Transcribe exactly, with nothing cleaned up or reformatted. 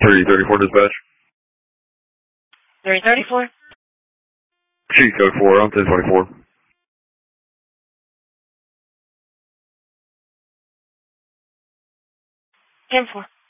three thirty-four dispatch. three thirty-four. Chief code four, I'm ten twenty-four. ten four.